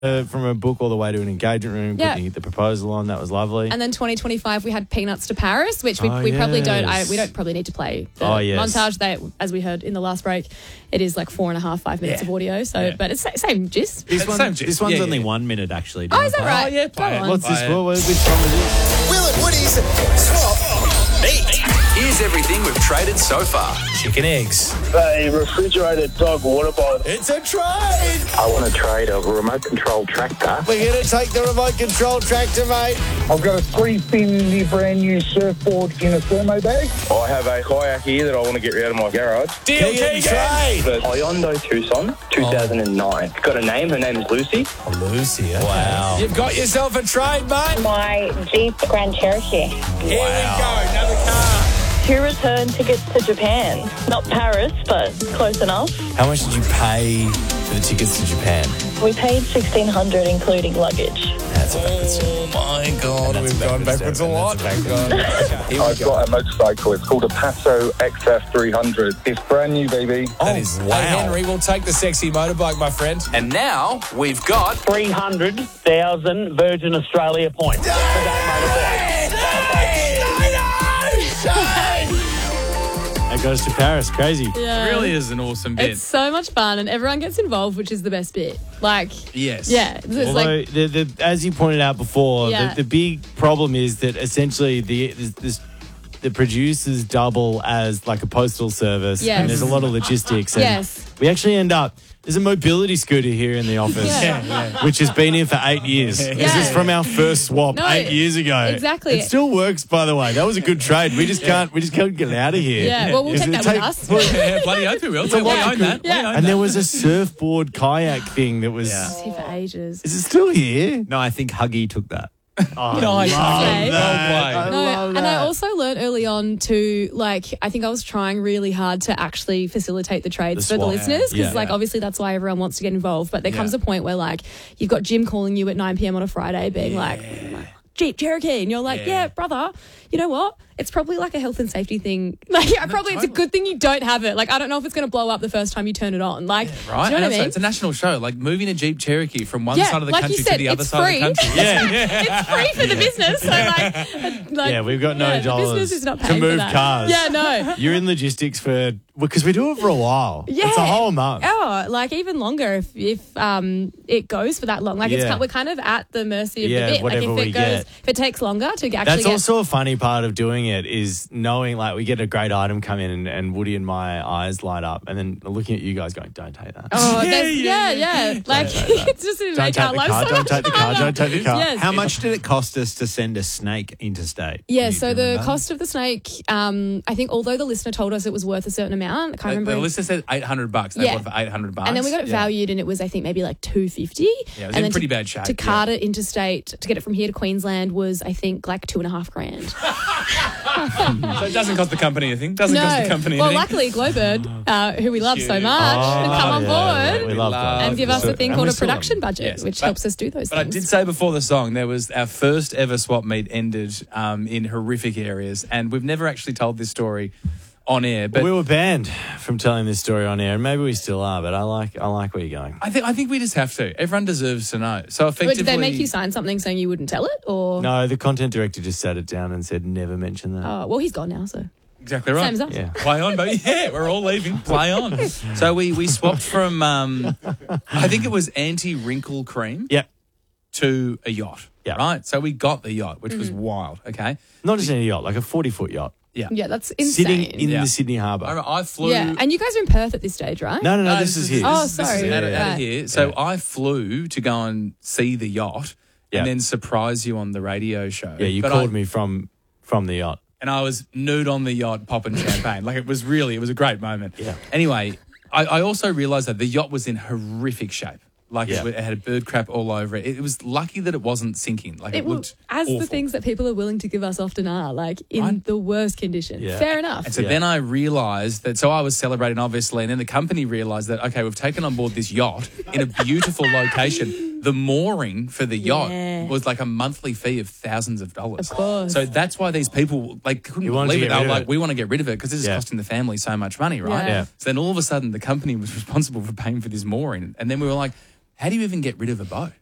from a book all the way to an engagement room, putting the proposal on. That was lovely. And then 2025, we had Peanuts to Paris, which we probably don't. We don't probably need to play the montage. That, as we heard in the last break, it is like 5 minutes of audio. So, but it's same gist. This one's only 1 minute actually. Oh, is that right? Oh, yeah, play it. What's this? Which one is this? Will and Woody's Swap Meat. Here's everything we've traded so far. Chicken eggs. A refrigerated dog water bottle. It's a trade. I want to trade a remote control tractor. We're going to take the remote control tractor, mate. I've got a 3-fin brand new surfboard in a thermo bag. I have a kayak here that I want to get rid of my garage. Deal, Keegan. The Hyundai Tucson, 2009. It's got a name. Her name is Lucy. Lucy, okay. Wow. You've got yourself a trade, mate. My Jeep Grand Cherokee. Here we go, another car. 2 return tickets to Japan. Not Paris, but close enough. How much did you pay for the tickets to Japan? We paid $1,600 including luggage. That's a backwards step. Oh my God, we've gone backwards a lot. I've got a motorcycle. It's called a Passo XF300. It's brand new, baby. That is wow. Hey, Henry, we'll take the sexy motorbike, my friend. And now we've got 300,000 Virgin Australia points. That goes to Paris. Crazy. Yeah. It really is an awesome bit. It's so much fun, and everyone gets involved, which is the best bit. Like, yes. Yeah. It's Although, like, as you pointed out before, Yeah. the big problem is that essentially the producers double as like a postal service, Yes. and there's a lot of logistics. And Yes. we actually end up. There's a mobility scooter here in the office, which has been here for 8 years. This is from our first swap 8 years ago. Exactly. It still works, by the way. That was a good trade. We just can't get it out of here. Yeah, well, we'll take that with us. Yeah, bloody oath we will. We own that. Yeah. We own And that. there was a surfboard kayak thing that was. It's here for ages. Is it still here? No, I think Huggy took that. Oh, Nice. Okay. Well played. No, and I also learned early on to, like, I think I was trying really hard to actually facilitate the trades for the swap. listeners because, Yeah. like, obviously that's why everyone wants to get involved. But there comes a point where, like, you've got Jim calling you at 9 p.m. on a Friday being like, Jeep Cherokee. And you're like, yeah, brother, you know what? It's probably like a health and safety thing. Like, it's a good thing you don't have it. Like, I don't know if it's going to blow up the first time you turn it on. Like, Right, do you know what I mean? It's a national show. Like moving a Jeep Cherokee from one side of the like country you said, to the other it's side of the free. country. It's free for the business. So, like Yeah, we've got no the dollars business is not to paying move for that. cars. Yeah, no. You're in logistics because we do it for a while. Yeah. It's a whole month. Oh, like even longer if it goes for that long. Like we're kind of at the mercy of the bit. Whatever like we get. if it takes longer to actually That's get. also a funny part of doing it is knowing like we get a great item come in and Woody and my eyes light up and then looking at you guys going, don't take that. Oh, yeah. Like it's just to make our lives so Don't much take the car. harder. Don't take the car. Yes. How much did it cost us to send a snake interstate? Yeah, Do so you the remember? cost of the snake, I think although the listener told us it was worth a certain amount, I can't remember. The listener said $800. They bought it for $800. And then we got it valued and it was, I think, maybe like $250. Yeah, it was and in pretty bad shape. To cart it interstate, to get it from here to Queensland was, I think, like $2,500. So it doesn't cost the company anything. Doesn't cost the company well, anything. luckily, Glowbird, who we love so much, come on board We love that. and give us a thing called a we still love production budget, Yes, which but- helps us do those But I things. did say before the song, there was our first ever swap meet ended in horrific areas, and we've never actually told this story on air. But we were banned from telling this story on air, and maybe we still are. But I like where you're going. I think we just have to. Everyone deserves to know. So But effectively, did they make you sign something saying you wouldn't tell it, or No, the content director just sat it down and said never mention that. Oh, well, he's gone now, so Exactly right. same as us. Yeah. Play on, baby. Yeah, we're all leaving. Play on. So we swapped from I think it was anti-wrinkle cream Yep. to a yacht. Yeah. Right. So we got the yacht, which was wild. Okay. Not just any yacht, like a 40-foot yacht Yeah, that's insane. sitting in Yeah. the Sydney Harbour. I flew. Yeah, and you guys are in Perth at this stage, right? No, this is here. Oh, This is sorry. out of Right. here. So I flew to go and see the yacht Yeah. and then surprise you on the radio show. Yeah, you But called me from the yacht. and I was nude on the yacht popping champagne. Like it was a great moment. Yeah. Anyway, I also realised that the yacht was in horrific shape. Like Yeah. it had bird crap all over it. It was lucky that it wasn't sinking. Like it, looked as awful. the things that people are willing to give us often are, like in Right. the worst condition. Yeah. Fair enough. And so then I realised that, so I was celebrating obviously, and then the company realised that, okay, we've taken on board this yacht in a beautiful location. The mooring for the yacht Yeah. was like a monthly fee of thousands of dollars. Of course. So that's why these people couldn't You wanted to believe it. get They were rid of like, it. we want to get rid of it because this is Yeah. costing the family so much money, right? Yeah. So then all of a sudden the company was responsible for paying for this mooring. And then we were like, how do you even get rid of a boat?